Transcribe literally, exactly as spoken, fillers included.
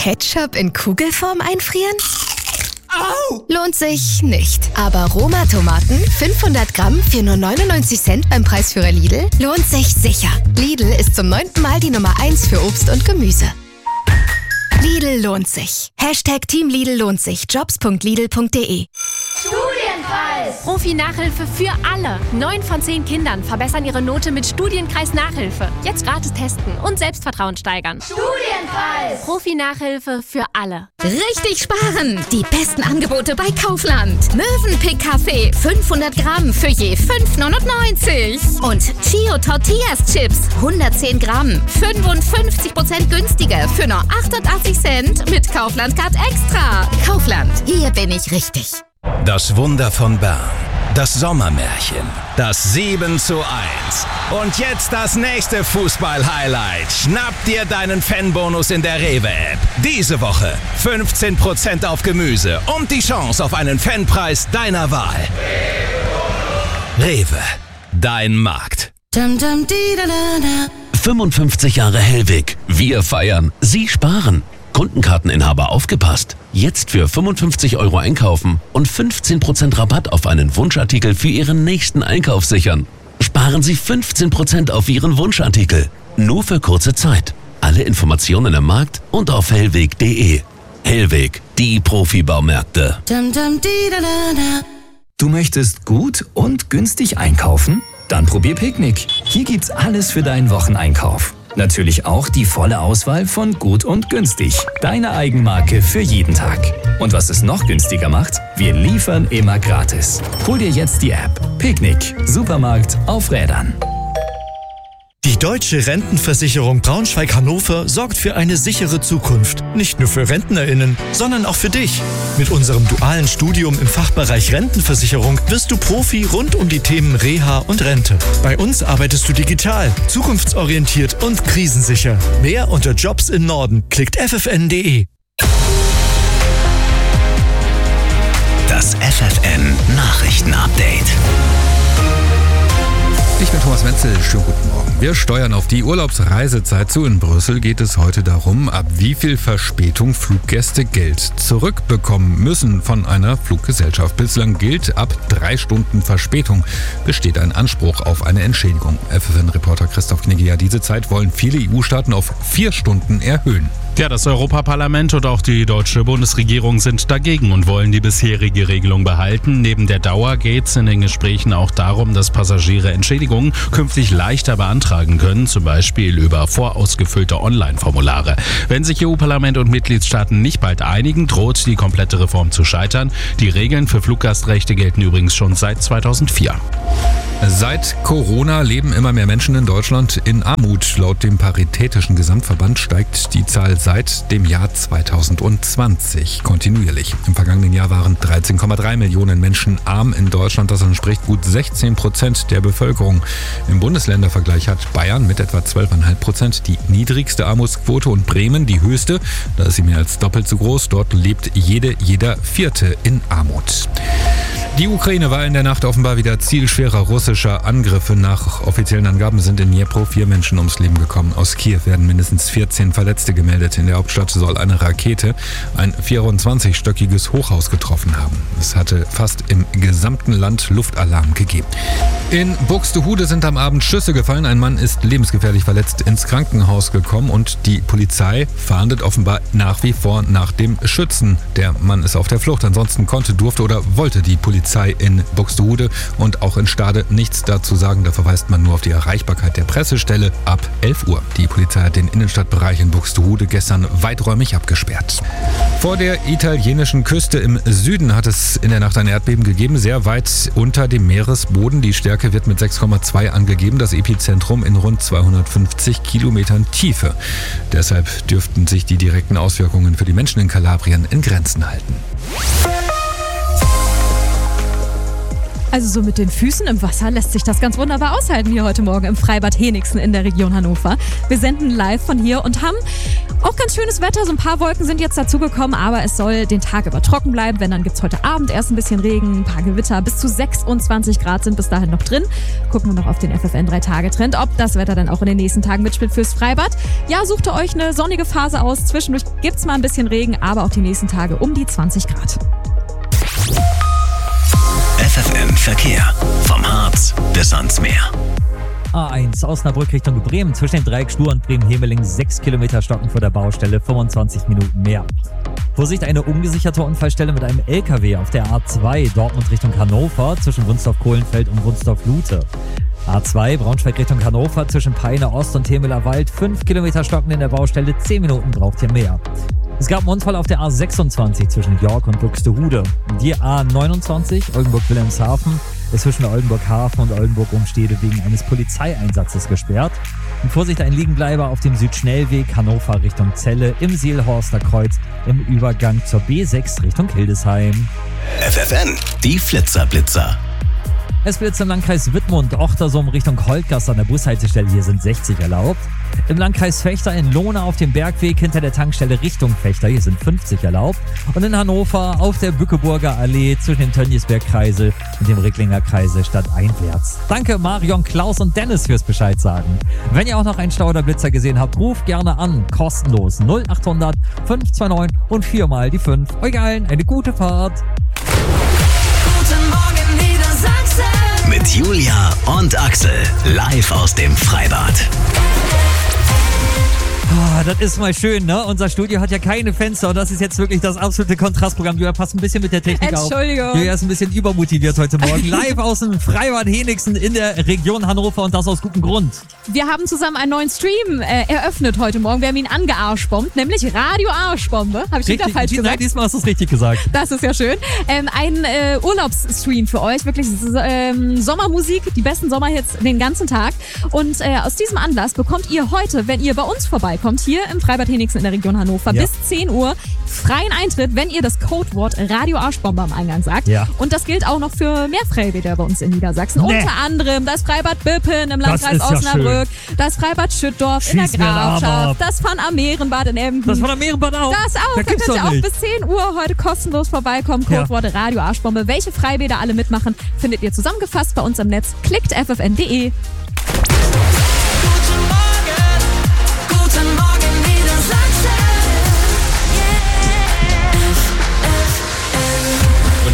Ketchup in Kugelform einfrieren? Au! Lohnt sich nicht. Aber Roma-Tomaten, fünfhundert Gramm für nur neunundneunzig Cent beim Preisführer Lidl, lohnt sich sicher. Lidl ist zum neunten Mal die Nummer eins für Obst und Gemüse. Lidl lohnt sich. Hashtag Team Lidl lohnt sich. jobs punkt lidl punkt de. Studienkreis! Profi-Nachhilfe für alle. Neun von zehn Kindern verbessern ihre Note mit Studienkreis-Nachhilfe. Jetzt gratis testen und Selbstvertrauen steigern. Studienkreis! Profi-Nachhilfe für alle. Richtig sparen! Die besten Angebote bei Kaufland. Mövenpick Kaffee, fünfhundert Gramm für je fünf neunundneunzig. Und Chio Tortillas Chips, hundertzehn Gramm, fünfundfünfzig Prozent günstiger für nur achtundachtzig Cent mit Kaufland Card Extra. Kaufland, hier bin ich richtig. Das Wunder von Bern, das Sommermärchen, das sieben zu eins. Und jetzt das nächste Fußball-Highlight. Schnapp dir deinen Fanbonus in der Rewe-App. Diese Woche fünfzehn Prozent auf Gemüse und die Chance auf einen Fanpreis deiner Wahl. Rewe, dein Markt. fünfundfünfzig Jahre Hellwig. Wir feiern, Sie sparen. Kundenkarteninhaber aufgepasst. Jetzt für fünfundfünfzig Euro einkaufen und fünfzehn Prozent Rabatt auf einen Wunschartikel für Ihren nächsten Einkauf sichern. Sparen Sie fünfzehn Prozent auf Ihren Wunschartikel. Nur für kurze Zeit. Alle Informationen im Markt und auf hellweg punkt de. Hellwig, die Profibaumärkte. Du möchtest gut und günstig einkaufen? Dann probier Picknick. Hier gibt's alles für deinen Wocheneinkauf. Natürlich auch die volle Auswahl von Gut und Günstig. Deine Eigenmarke für jeden Tag. Und was es noch günstiger macht, wir liefern immer gratis. Hol dir jetzt die App. Picknick. Supermarkt auf Rädern. Die Deutsche Rentenversicherung Braunschweig-Hannover sorgt für eine sichere Zukunft. Nicht nur für RentnerInnen, sondern auch für dich. Mit unserem dualen Studium im Fachbereich Rentenversicherung wirst du Profi rund um die Themen Reha und Rente. Bei uns arbeitest du digital, zukunftsorientiert und krisensicher. Mehr unter Jobs im Norden. Klickt f f n punkt de. Das F F N Nachrichten-Update. Ich bin Thomas Menzel, schönen guten Morgen. Wir steuern auf die Urlaubsreisezeit zu. In Brüssel geht es heute darum, ab wie viel Verspätung Fluggäste Geld zurückbekommen müssen von einer Fluggesellschaft. Bislang gilt, ab drei Stunden Verspätung besteht ein Anspruch auf eine Entschädigung. F F N-Reporter Christoph Knigge, ja, diese Zeit wollen viele E U-Staaten auf vier Stunden erhöhen. Ja, das Europaparlament und auch die deutsche Bundesregierung sind dagegen und wollen die bisherige Regelung behalten. Neben der Dauer geht es in den Gesprächen auch darum, dass Passagiere Entschädigungen künftig leichter beantragen können, zum Beispiel über vorausgefüllte Online-Formulare. Wenn sich E U-Parlament und Mitgliedstaaten nicht bald einigen, droht die komplette Reform zu scheitern. Die Regeln für Fluggastrechte gelten übrigens schon seit zweitausendvier. Seit Corona leben immer mehr Menschen in Deutschland in Armut. Laut dem Paritätischen Gesamtverband steigt die Zahl seit dem Jahr zweitausendzwanzig kontinuierlich. Im vergangenen Jahr waren dreizehn Komma drei Millionen Menschen arm in Deutschland. Das entspricht gut sechzehn Prozent der Bevölkerung. Im Bundesländervergleich hat Bayern mit etwa zwölf Komma fünf Prozent die niedrigste Armutsquote und Bremen die höchste. Da ist sie mehr als doppelt so groß. Dort lebt jede, jeder Vierte in Armut. Die Ukraine war in der Nacht offenbar wieder Ziel schwerer russischer Angriffe. Nach offiziellen Angaben sind in Dnipro vier Menschen ums Leben gekommen. Aus Kiew werden mindestens vierzehn Verletzte gemeldet. In der Hauptstadt soll eine Rakete ein vierundzwanzigstöckiges Hochhaus getroffen haben. Es hatte fast im gesamten Land Luftalarm gegeben. In Buxtehude sind am Abend Schüsse gefallen. Ein Mann ist lebensgefährlich verletzt ins Krankenhaus gekommen und die Polizei fahndet offenbar nach wie vor nach dem Schützen. Der Mann ist auf der Flucht. Ansonsten konnte, durfte oder wollte die Polizei in Buxtehude und auch in Stade nichts dazu sagen. Da verweist man nur auf die Erreichbarkeit der Pressestelle ab elf Uhr. Die Polizei hat den Innenstadtbereich in Buxtehude gestern weiträumig abgesperrt. Vor der italienischen Küste im Süden hat es in der Nacht ein Erdbeben gegeben, sehr weit unter dem Meeresboden. Die Stärke wird mit sechs Komma zwei angegeben, das Epizentrum in rund zweihundertfünfzig Kilometern Tiefe. Deshalb dürften sich die direkten Auswirkungen für die Menschen in Kalabrien in Grenzen halten. Also so mit den Füßen im Wasser lässt sich das ganz wunderbar aushalten hier heute Morgen im Freibad Henigsen in der Region Hannover. Wir senden live von hier und haben Auch ganz schönes Wetter, so ein paar Wolken sind jetzt dazugekommen, aber es soll den Tag über trocken bleiben. Wenn, dann gibt es heute Abend erst ein bisschen Regen, ein paar Gewitter. Bis zu sechsundzwanzig Grad sind bis dahin noch drin. Gucken wir noch auf den F F N drei Tage Trend, ob das Wetter dann auch in den nächsten Tagen mitspielt fürs Freibad. Ja, sucht ihr euch eine sonnige Phase aus. Zwischendurch gibt es mal ein bisschen Regen, aber auch die nächsten Tage um die zwanzig Grad. F F N Verkehr. Vom Harz bis ans Meer. A eins Osnabrück Richtung Bremen. Zwischen dem Dreieck Stur und Bremen-Hemeling sechs Kilometer stocken vor der Baustelle, fünfundzwanzig Minuten mehr. Vorsicht, eine ungesicherte Unfallstelle mit einem L K W auf der A zwei Dortmund Richtung Hannover zwischen Wunsdorf-Kohlenfeld und Wunsdorf-Lute. A zwei Braunschweig Richtung Hannover zwischen Peine Ost und Temeler Wald. fünf Kilometer stocken in der Baustelle, zehn Minuten braucht ihr mehr. Es gab einen Unfall auf der A sechsundzwanzig zwischen York und Buxtehude. Die A neunundzwanzig Oldenburg-Wilhelmshaven ist zwischen Oldenburg-Hafen und Oldenburg-Umstede wegen eines Polizeieinsatzes gesperrt. Und Vorsicht, ein Liegenbleiber auf dem Südschnellweg Hannover Richtung Celle im Seelhorster Kreuz im Übergang zur B sechs Richtung Hildesheim. F F N, die Flitzer-Blitzer. Es blitzt im Landkreis Wittmund, Ochtersum Richtung Holtgast an der Bushaltestelle. Hier sind sechzig erlaubt. Im Landkreis Vechta in Lohne auf dem Bergweg hinter der Tankstelle Richtung Vechta. Hier sind fünfzig erlaubt. Und in Hannover auf der Bückeburger Allee zwischen dem Tönniesberg-Kreisel und dem Ricklinger Kreisel stadteinwärts. Danke Marion, Klaus und Dennis fürs Bescheid sagen. Wenn ihr auch noch einen Stau oder Blitzer gesehen habt, ruft gerne an. Kostenlos null achthundert fünf zwei neun und viermal die fünf. Euch allen eine gute Fahrt. Guten Morgen Niedersachsen. Mit Julia und Axel. Live aus dem Freibad. Oh, das ist mal schön, ne? Unser Studio hat ja keine Fenster und das ist jetzt wirklich das absolute Kontrastprogramm. Julia, passt ein bisschen mit der Technik auf. Entschuldigung. Julia ist ein bisschen übermotiviert heute Morgen. Live aus dem Freibad Henigsen in der Region Hannover und das aus gutem Grund. Wir haben zusammen einen neuen Stream äh, eröffnet heute Morgen. Wir haben ihn angearschbombt, nämlich Radio Arschbombe. Habe ich wieder falsch gesagt? Nein, diesmal hast du es richtig gesagt. Das ist ja schön. Ähm, ein äh, Urlaubsstream für euch. Wirklich ähm, Sommermusik, die besten Sommerhits den ganzen Tag. Und äh, aus diesem Anlass bekommt ihr heute, wenn ihr bei uns vorbeikommt, hier im Freibad Henigsen in der Region Hannover, ja, bis zehn Uhr freien Eintritt, wenn ihr das Codewort Radio Arschbombe am Eingang sagt. Ja. Und das gilt auch noch für mehr Freibäder bei uns in Niedersachsen. Nee. Unter anderem das Freibad Bippen im Landkreis Osnabrück, ja, das Freibad Schüttdorf Schieß in der Grafschaft, das Van am Meerenbad in Emden. Das Van am Meerenbad auch? Das auch. Da, da könnt ihr auch nicht. Bis zehn Uhr heute kostenlos vorbeikommen. Codewort ja. Radio Arschbombe. Welche Freibäder alle mitmachen, findet ihr zusammengefasst bei uns im Netz. Klickt f f n punkt d e.